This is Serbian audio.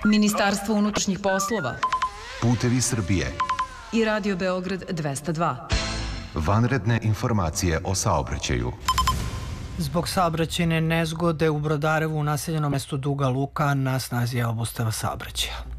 Ministarstvo unutrašnjih poslova, Putevi Srbije i Radio Beograd 202. Vanredne informacije o saobraćaju. Zbog saobraćajne nezgode u Brodarevu u naseljenom mestu Duga Luka na snazi je obustava saobraćaja.